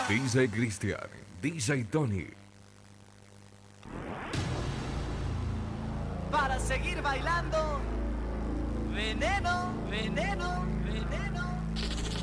DJ Cristian, DJ Tony. Para seguir bailando, veneno, veneno, veneno.